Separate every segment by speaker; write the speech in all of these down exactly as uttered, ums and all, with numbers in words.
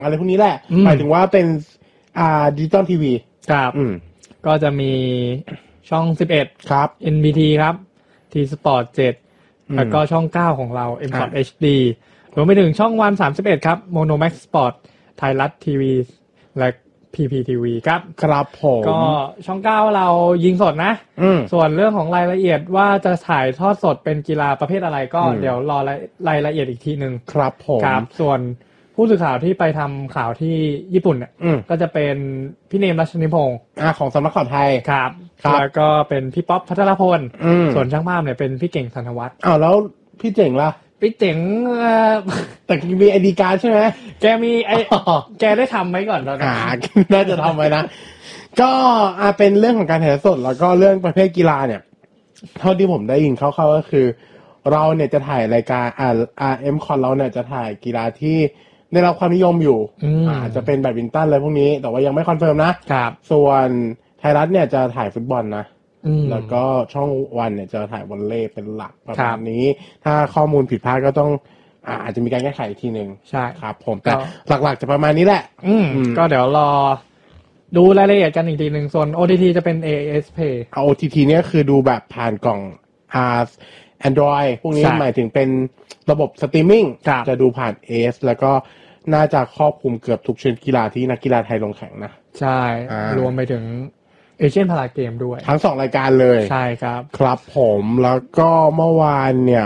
Speaker 1: อะไรพวกนี้แหละหมายถึงว่าเป็นอ่าดิจิตอลทีวี
Speaker 2: ครับก็จะมีช่องสิบเอ็ด
Speaker 1: ครับ
Speaker 2: เอ็น บี ที ครับ T-Sport เจ็ดแล้วก็ช่องเก้าของเรา M-Sport เอช ดี รวมไปถึงช่องวันสามสิบเอ็ดครับ Monomax Sport ไทยรัฐทีวีและ พี พี ที วี ครับ
Speaker 1: ครับผม
Speaker 2: ก็ช่องเก้าเรายิงสดนะส่วนเรื่องของรายละเอียดว่าจะถ่ายทอดสดเป็นกีฬาประเภทอะไรก็เดี๋ยวรอรายละเอียดอีกทีนึง
Speaker 1: ครับผม
Speaker 2: ครับส่วนผู้สื่อข่าวที่ไปทำข่าวที่ญี่ปุ่นเนี่ยก็จะเป็นพี่เนมรัชนิพงศ์
Speaker 1: อ่าของสำนักข่าวไทย
Speaker 2: ครับแล้วก็เป็นพี่ป๊อปพัทรพลส่วนช่างภาพเนี่ยเป็นพี่เก่งธนวัฒน์
Speaker 1: อ้าวแล้วพี่เจ๋งล่ะ
Speaker 2: พี่เจ๋ง
Speaker 1: แต่มีไอดีการ์ดใช่ไหม
Speaker 2: แกมีไอแกได้ทำไหมก่อนตอนนั้น
Speaker 1: น่าจะทำไว้นะก็อ่าเป็นเรื่องของการถ่ายสดแล้วก็เรื่องประเภทกีฬาเนี่ยเท่าที่ผมได้ยินคร่าวๆก็คือเราเนี่ยจะถ่ายรายการอ่าอ่าเอ็มคอนเราเนี่ยจะถ่ายกีฬาที่ได้รับความนิยมอยู่อ่าจะเป็นแบดมินตันอะไรพวกนี้แต่ว่ายังไม่คอนเฟิร์มนะครับส่วนไทยรัฐเนี่ยจะถ่ายฟุตบอลนะแล้วก็ช่องวันเนี่ยจะถ่ายวอลเลย์เป็นหลักประมาณนี้ถ้าข้อมูลผิดพลาดก็ต้องอาจจะมีการแก้ไขอีกทีนึง
Speaker 2: ใช่
Speaker 1: ครับผมแต่หลักๆจะประมาณนี้แหละ
Speaker 2: อืมก็เดี๋ยวรอดูรายละเอียดกันอีกทีนึงส่วน โอ ที ที จะเป็น เอ เอส Play
Speaker 1: เอา โอ ที ที เนี่ยคือดูแบบผ่านกล่องอ่า Android พวกนี้หมายถึงเป็นระบบสตรีมมิ่งจะดูผ่าน เอ เอส แล้วก็น่าจะครอบคลุมเกือบทุกชนิดกีฬาที่นักกีฬาไทยลงแข่งนะ
Speaker 2: ใช่รวมไปถึงเอเชียนพาราเกมด้วย
Speaker 1: ทั้งสองรายการเลย
Speaker 2: ใช่ครับ
Speaker 1: ครับผมแล้วก็เมื่อวานเนี่ย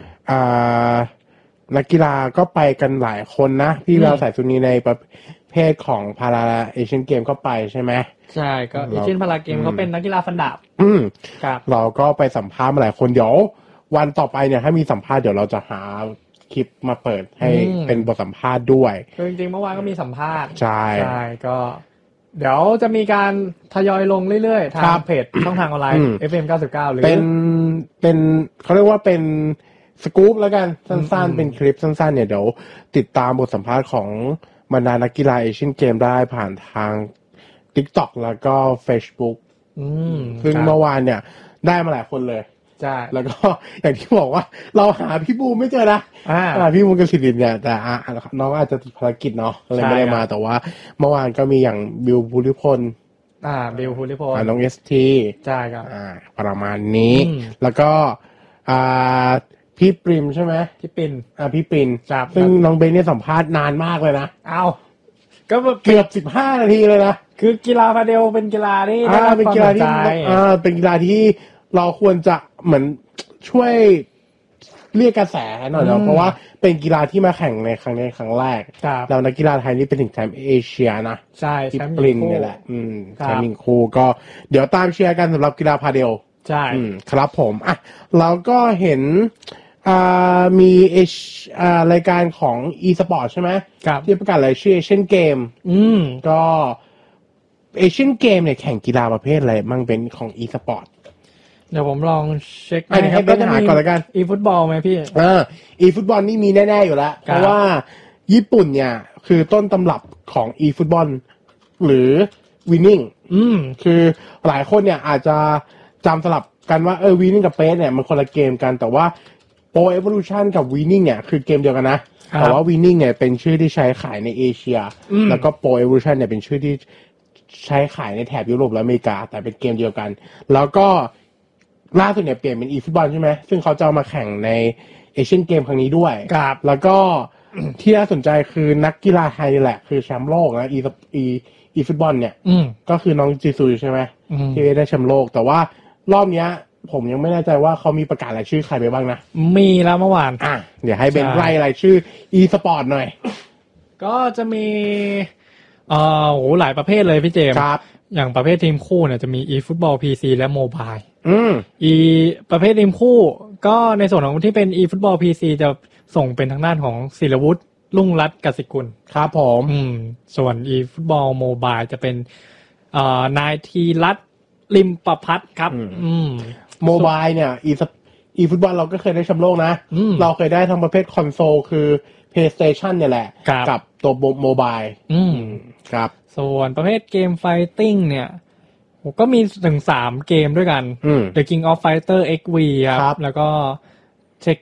Speaker 1: นักกีฬาก็ไปกันหลายคนนะพี่เราใส่ชุดนี้ในประเภทของพาราเอเชียนเกมเข้าไปใช่ไหม
Speaker 2: ใช่ก็เอเชียนพาราเกมเขาเป็นนักกีฬาฟันดาบ
Speaker 1: อืมครับเราก็ไปสัมภาษณ์มาหลายคนเดี๋ยววันต่อไปเนี่ยถ้ามีสัมภาษณ์เดี๋ยวเราจะหาคลิปมาเปิดให้เป็นบทสัมภาษณ์ด้วย
Speaker 2: คือจริงๆเมื่อวานก็มีสัมภาษณ์
Speaker 1: ใช่
Speaker 2: ใช่ก็เดี๋ยวจะมีการทยอยลงเรื่อยๆทางเพจช่องทางออนไลน์ เอฟ เอ็ม เก้าสิบเก้าหรือ
Speaker 1: เป็นเป็นเขาเรียกว่าเป็นสกู๊ปแล้วกันสั้นๆเป็นคลิปสั้นๆเนี่ยเดี๋ยวติดตามบทสัมภาษณ์ของบรรดานักกีฬาเอเชียนเกมได้ผ่านทาง TikTok แล้วก็ Facebook
Speaker 2: อืม
Speaker 1: ซึ่งเมื่อวานเนี่ยได้มาหลายคนเลย
Speaker 2: ใช่
Speaker 1: แล้วก็อย่างที่บอกว่าเราหาพี่บูมไม่เจอนะ
Speaker 2: อ่า
Speaker 1: พี่บูมกับศิรินเนี่ยแต่น้องอาจจะติดภารกิจเนาะเลยไม่ได้มาแต่ว่าเมื่อวานก็มีอย่างบิวภูริพล
Speaker 2: อ่าบิวภูริพล
Speaker 1: น้องเอสที
Speaker 2: ใช่ครับ
Speaker 1: อ่าประมาณนี้แล้วก็อ่าพี่ปริมใช่ไหม
Speaker 2: พี่ปิ่น
Speaker 1: อ่าพี่ปิ่นซึ่งน้องเบนเนี่ยสัมภาษณ์นานมากเลยนะ
Speaker 2: อ้าวก็
Speaker 1: เกือบสิบห้านาทีเลยนะ
Speaker 2: คือกีฬาพาเดลเป็นกีฬาที่
Speaker 1: อ่าเป็นกีฬาที่อ่าเป็นกีฬาที่เราควรจะเหมือนช่วยเรียกกระแสหน่อยเนาะเพราะว่าเป็นกีฬาที่มาแข่งในครั้งในครั้งแรกแล้วนักกีฬาไทยนี่เป็นถึงแชมป์เอเชียนะ
Speaker 2: ใช่
Speaker 1: ที่ปรินนี่แหละอืมแชมป์หญิงคู่ก็เดี๋ยวตามเชียร์กันสำหรับกีฬาพาเดล
Speaker 2: ใช่
Speaker 1: ครับผมอ่ะเราก็เห็นอ่ามีเอชอ่ารายการของ e-sport ใช่ไหมที่ประกาศรายชื่อ Asian Game
Speaker 2: อืม
Speaker 1: ก็เอเชียนเกมเนี่ยแข่งกีฬาประเภทอะไรมั่งเป็นของ e-sport
Speaker 2: เดี๋ยวผมลองเช็ค
Speaker 1: ให้เป็นหาก่อนละกัน
Speaker 2: อีฟุตบอลไหมพี่
Speaker 1: เอออีฟุตบอลนี่มีแน่ๆอยู่แล้วเพราะว่าญี่ปุ่นเนี่ยคือต้นตำรับของอีฟุตบอลหรือวินนิ่ง
Speaker 2: อืม
Speaker 1: คือหลายคนเนี่ยอาจจะจำสลับกันว่าเออวินนิ่งกับเปสเนี่ยมันคนละเกมกันแต่ว่าโปรเอวอลูชันกับวินนิ่งเนี่ยคือเกมเดียวกันนะแต่ว่าวินนิ่งเนี่ยเป็นชื่อที่ใช้ขายในเอเชียแล้วก็โปรเอวอลูชันเนี่ยเป็นชื่อที่ใช้ขายในแถบยุโรปและอเมริกาแต่เป็นเกมเดียวกันแล้วก็ล่าสุดเนี่ยเปลี่ยนเป็นอีฟุตบอลใช่ไหมซึ่งเขาจะเอามาแข่งในเอเชียนเกมครั้งนี้ด้วย
Speaker 2: ครับ
Speaker 1: แล้วก็ที่น่าสนใจคือนักกีฬาไทยแหละคือแชมป์โลกนะอีอีอีฟุตบอลเนี่ยก็คือน้องจีซูใช่ไหมที่ได้แชมป์โลกแต่ว่ารอบเนี้ยผมยังไม่แน่ใจว่าเขามีประกาศรายชื่อใครไปบ้างนะ
Speaker 2: มีแล้วเมื่อวาน
Speaker 1: อ่ะเดี๋ยวให้เบนไล่รายชื่ออีสปอร์ตหน่อย
Speaker 2: ก็จะมีเอ่อโหหลายประเภทเลยพี่เจมส์
Speaker 1: ครับ
Speaker 2: อย่างประเภททีมคู่เนี่ยจะมี eFootball พี ซี และ Mobile
Speaker 1: อืม
Speaker 2: e ประเภททีมคู่ก็ในส่วนของที่เป็น eFootball พี ซี จะส่งเป็นทางด้านของศิรวุฒิรุ่งรัตน์กสิกุล
Speaker 1: ครับผม
Speaker 2: อืมส่วน eFootball Mobile จะเป็นเอ่อนายทีรัตน์ลิมประพัฒน์ครับอืม
Speaker 1: Mobile เนี่ย e eFootball เราก็เคยได้แชมป์โลกนะเราเคยได้ทั้งประเภทคอนโซลคือ PlayStation เนี่ยแหละกับตัวโมบาย
Speaker 2: อืม
Speaker 1: ครับ
Speaker 2: ส่วนประเภทเกมไฟติ้งเนี่ยก็มีถึงสามเกมด้วยกัน The King of Fighter เอ็กซ์ วี ครับแล้วก็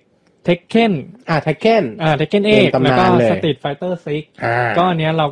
Speaker 2: Tekken
Speaker 1: อ่า Tekken
Speaker 2: อ่า Tekken
Speaker 1: เก
Speaker 2: เอ็
Speaker 1: ม
Speaker 2: ก
Speaker 1: ตำ
Speaker 2: แล้ว
Speaker 1: นา
Speaker 2: ก็
Speaker 1: นเลย
Speaker 2: Street Fighter ซิก
Speaker 1: อ่า
Speaker 2: ก็อันเนี้ยเรา